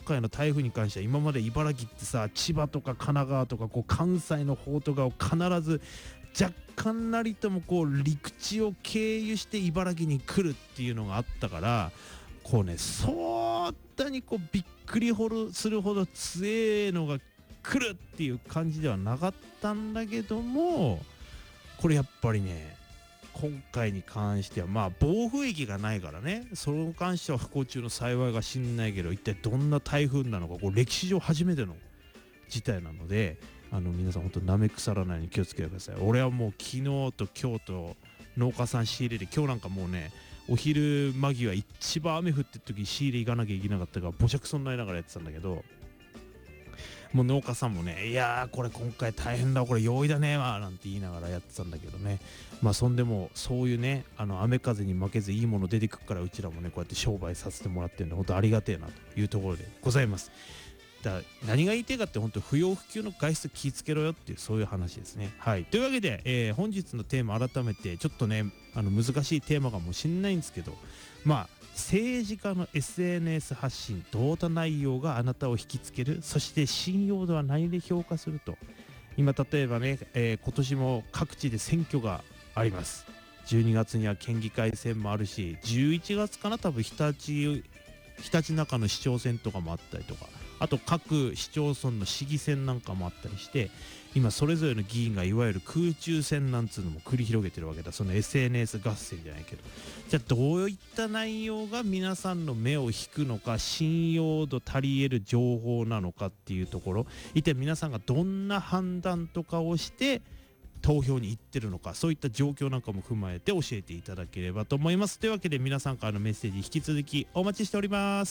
回の台風に関しては今まで茨城ってさ、千葉とか神奈川とかこう関西の方とかを必ず若干なりともこう陸地を経由して茨城に来るっていうのがあったから、こうね、そんなにこうびっくりするほど強えのが来るっていう感じではなかったんだけども、これやっぱりね、今回に関してはまあ暴風域がないからね、それに関しては不幸中の幸いが知んないけど、一体どんな台風なのか、こう歴史上初めての事態なので、皆さん本当舐め腐らないように気をつけてください。俺はもう昨日と今日と農家さん仕入れで、今日なんかもうね、お昼間際一番雨降ってる時仕入れ行かなきゃいけなかったからぼちゃくそになりながらやってたんだけど、もう農家さんもね、いやーこれ今回大変だ、これ容易だねわなんて言いながらやってたんだけどね、まあそんでもそういうね、雨風に負けずいいもの出てくるから、うちらもねこうやって商売させてもらってるんで本当ありがてえなというところでございます。だ何が言いたいかって、本当不要不急の外出気ぃつけろよっていう、そういう話ですね。はい、というわけで、本日のテーマ改めてちょっとね、難しいテーマかもしんないんですけど、まあ政治家の SNS 発信どうた内容があなたを引きつける、そして信用度は何で評価すると。今例えばね、今年も各地で選挙があります。12月には県議会選もあるし、11月かな、多分日立中の市長選とかもあったりとか、あと各市町村の市議選なんかもあったりして、今それぞれの議員がいわゆる空中戦なんつうのも繰り広げてるわけだ。その SNS 合戦じゃないけど、じゃあどういった内容が皆さんの目を引くのか、信用度足り得る情報なのかっていうところ、一体皆さんがどんな判断とかをして投票に行ってるのか、そういった状況なんかも踏まえて教えていただければと思います。というわけで皆さんからのメッセージ引き続きお待ちしております。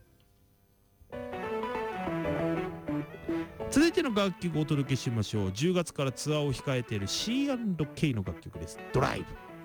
続いての楽曲をお届けしましょう。10月からツアーを控えている C&K の楽曲です。ドライブ。